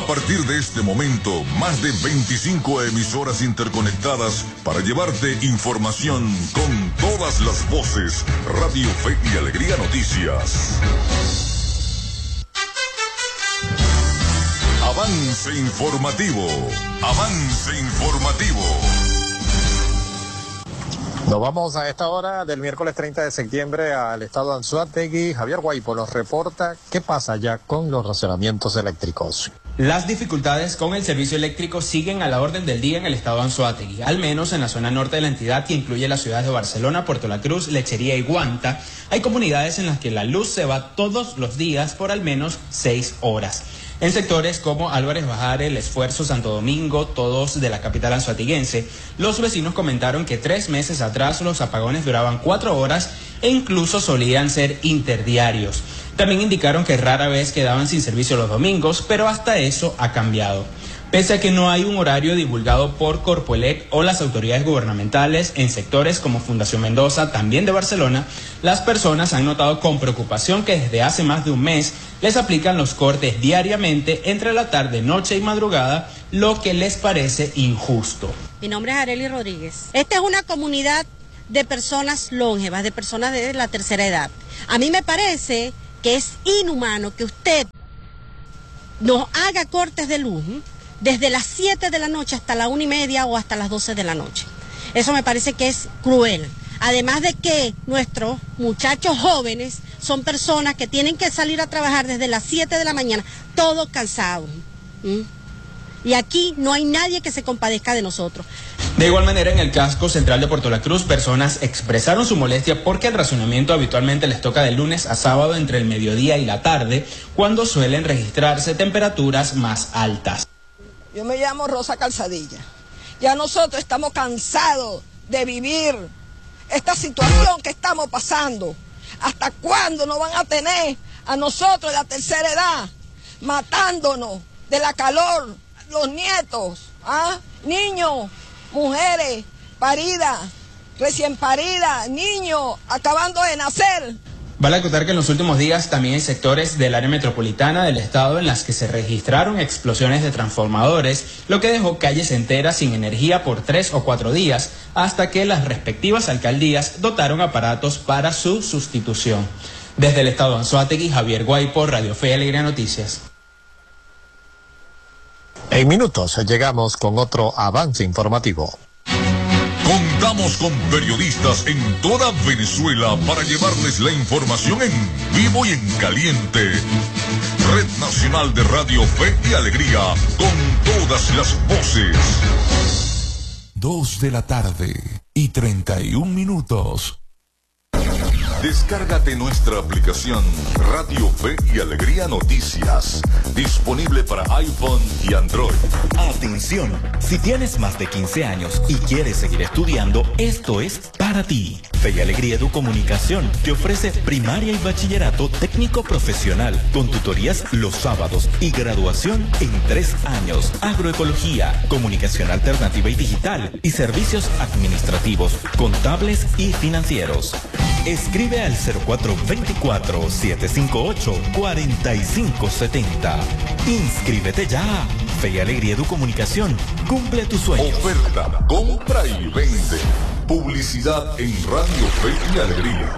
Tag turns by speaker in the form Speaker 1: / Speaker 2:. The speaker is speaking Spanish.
Speaker 1: A partir de este momento, más de 25 emisoras interconectadas para llevarte información con todas las voces. Radio Fe y Alegría Noticias. Avance informativo. Avance informativo.
Speaker 2: Nos vamos a esta hora del miércoles 30 de septiembre al estado de Anzoátegui. Javier Guaipo nos reporta qué pasa ya con los racionamientos eléctricos.
Speaker 3: Las dificultades con el servicio eléctrico siguen a la orden del día en el estado de Anzoátegui, al menos en la zona norte de la entidad, que incluye las ciudades de Barcelona, Puerto La Cruz, Lechería y Guanta. Hay comunidades en las que la luz se va todos los días por al menos 6 horas. En sectores como Álvarez Bajare, El Esfuerzo, Santo Domingo, todos de la capital anzoatiguense, los vecinos comentaron que 3 meses atrás los apagones duraban 4 horas e incluso solían ser interdiarios. También indicaron que rara vez quedaban sin servicio los domingos, pero hasta eso ha cambiado. Pese a que no hay un horario divulgado por Corpoelec o las autoridades gubernamentales en sectores como Fundación Mendoza, también de Barcelona, las personas han notado con preocupación que desde hace más de un mes les aplican los cortes diariamente entre la tarde, noche y madrugada, lo que les parece injusto.
Speaker 4: Mi nombre es Arely Rodríguez. Esta es una comunidad de personas longevas, de personas de la tercera edad. A mí me parece que es inhumano que usted nos haga cortes de luz desde las 7 de la noche hasta la 1:30 o hasta las 12 de la noche. Eso me parece que es cruel. Además de que nuestros muchachos jóvenes son personas que tienen que salir a trabajar desde las 7 de la mañana, todos cansados. Y aquí no hay nadie que se compadezca de nosotros.
Speaker 3: De igual manera, en el casco central de Puerto La Cruz, personas expresaron su molestia porque el racionamiento habitualmente les toca de lunes a sábado entre el mediodía y la tarde, cuando suelen registrarse temperaturas más altas.
Speaker 5: Yo me llamo Rosa Calzadilla. Ya nosotros estamos cansados de vivir esta situación que estamos pasando. ¿Hasta cuándo nos van a tener a nosotros de la tercera edad matándonos de la calor? Los nietos, niños, mujeres paridas, recién paridas, niños acabando de nacer.
Speaker 3: Vale acotar que en los últimos días también hay sectores del área metropolitana del estado en las que se registraron explosiones de transformadores, lo que dejó calles enteras sin energía por 3 o 4 días, hasta que las respectivas alcaldías dotaron aparatos para su sustitución. Desde el estado de Anzoátegui, Javier Guaipo, Radio Fe y Alegría Noticias.
Speaker 2: En minutos llegamos con otro avance informativo.
Speaker 1: Contamos con periodistas en toda Venezuela para llevarles la información en vivo y en caliente. Red Nacional de Radio Fe y Alegría, con todas las voces.
Speaker 6: 2:31 p.m.
Speaker 1: Descárgate nuestra aplicación Radio Fe y Alegría Noticias, disponible para iPhone y Android.
Speaker 7: Atención, si tienes más de 15 años y quieres seguir estudiando, esto es para ti. Fe y Alegría Educomunicación te ofrece primaria y bachillerato técnico profesional con tutorías los sábados y graduación en 3 años. Agroecología, comunicación alternativa y digital y servicios administrativos, contables y financieros. Escribe al 0424-758-4570. Inscríbete ya. Fe y Alegría Educomunicación cumple tus sueños.
Speaker 1: Oferta, compra y vende. Publicidad en Radio Fe y Alegría.